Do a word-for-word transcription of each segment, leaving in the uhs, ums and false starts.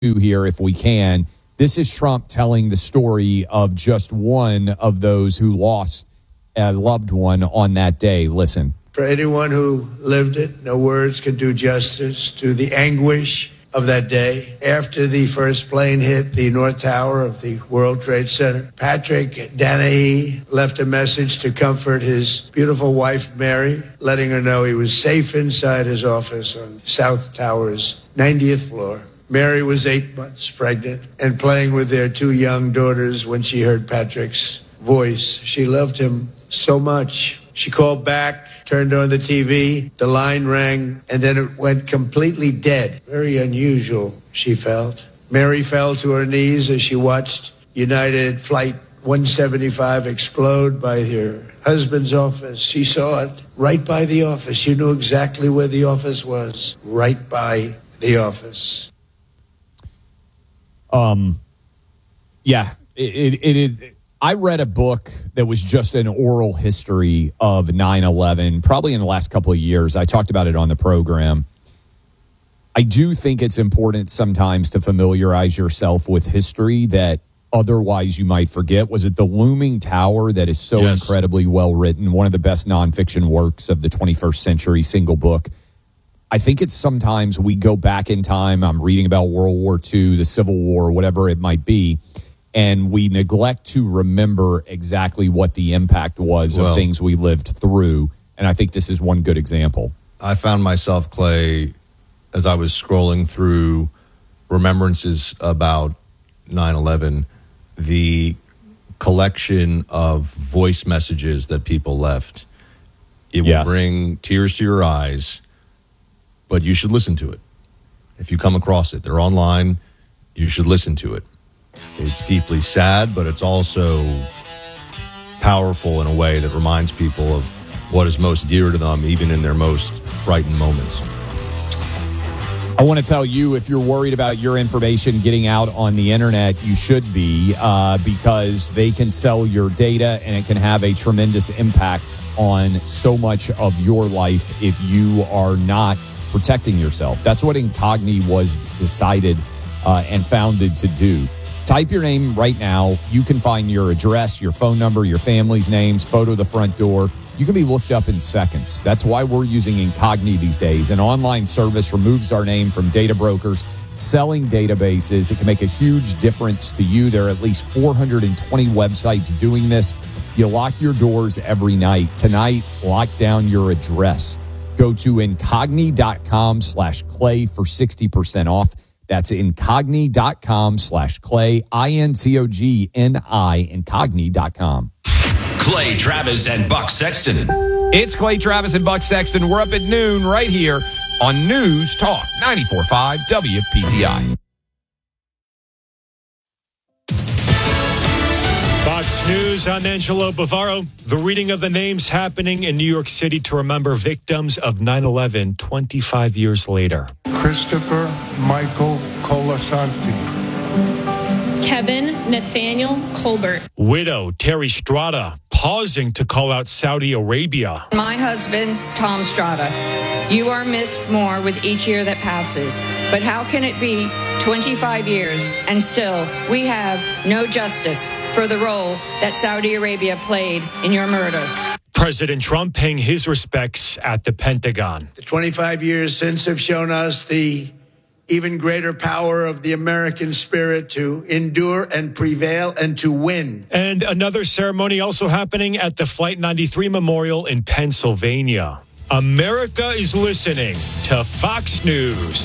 here if we can. This is Trump telling the story of just one of those who lost a loved one on that day. Listen. For anyone who lived it, no words can do justice to the anguish of that day. After the first plane hit the North Tower of the World Trade Center, Patrick Danahy left a message to comfort his beautiful wife, Mary, letting her know he was safe inside his office on South Tower's ninetieth floor. Mary was eight months pregnant and playing with their two young daughters when she heard Patrick's voice. She loved him so much. She called back, turned on the T V, the line rang, and then it went completely dead. Very unusual, she felt. Mary fell to her knees as she watched United Flight one seventy-five explode by her husband's office. She saw it right by the office. She knew exactly where the office was, right by the office. Um, yeah, it, it, it is. I read a book that was just an oral history of nine eleven, probably in the last couple of years. I talked about it on the program. I do think it's important sometimes to familiarize yourself with history that otherwise you might forget. Was it The Looming Tower that is so yes. incredibly well written, one of the best nonfiction works of the twenty-first century, single book? I think it's sometimes we go back in time. I'm reading about World War Two, the Civil War, whatever it might be, and we neglect to remember exactly what the impact was well, of things we lived through. And I think this is one good example. I found myself, Clay, as I was scrolling through remembrances about nine eleven, the collection of voice messages that people left. It yes. will bring tears to your eyes. But you should listen to it. If you come across it, they're online, you should listen to it. It's deeply sad, but it's also powerful in a way that reminds people of what is most dear to them, even in their most frightened moments. I want to tell you, if you're worried about your information getting out on the internet, you should be, uh, because they can sell your data and it can have a tremendous impact on so much of your life if you are not protecting yourself. That's what Incogni was decided uh, and founded to do. Type your name right now. You can find your address, your phone number, your family's names, photo of the front door. You can be looked up in seconds. That's why we're using Incogni these days. An online service removes our name from data brokers selling databases. It can make a huge difference to you. There are at least four hundred twenty websites doing this. You lock your doors every night. Tonight, lock down your address. Go to incogni.com slash clay for sixty percent off. That's incogni.com slash clay, I N C O G N I, incogni dot com. Clay Travis and Buck Sexton. It's Clay Travis and Buck Sexton. We're up at noon right here on News Talk ninety-four point five W P T I. Fox News, I'm Angelo Bavaro. The reading of the names happening in New York City to remember victims of nine eleven twenty-five years later. Christopher Michael Colasanti. Kevin Nathaniel Colbert. Widow Terry Strada pausing to call out Saudi Arabia. My husband, Tom Strada. You are missed more with each year that passes. But how can it be twenty-five years and still we have no justice for the role that Saudi Arabia played in your murder? President Trump paying his respects at the Pentagon. The twenty-five years since have shown us the even greater power of the American spirit to endure and prevail and to win. And another ceremony also happening at the Flight ninety-three Memorial in Pennsylvania. America is listening to Fox News.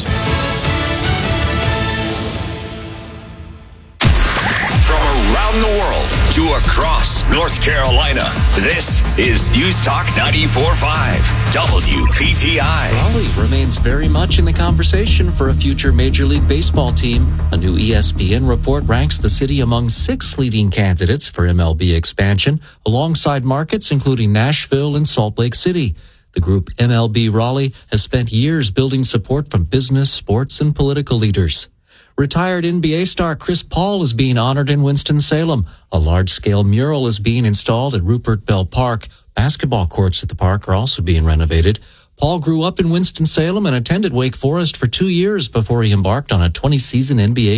From around the world to across North Carolina, this is News Talk ninety-four point five W P T I. Raleigh remains very much in the conversation for a future Major League Baseball team. A new E S P N report ranks the city among six leading candidates for M L B expansion, alongside markets including Nashville and Salt Lake City. The group M L B Raleigh has spent years building support from business, sports, and political leaders. Retired N B A star Chris Paul is being honored in Winston-Salem. A large-scale mural is being installed at Rupert Bell Park. Basketball courts at the park are also being renovated. Paul grew up in Winston-Salem and attended Wake Forest for two years before he embarked on a twenty-season N B A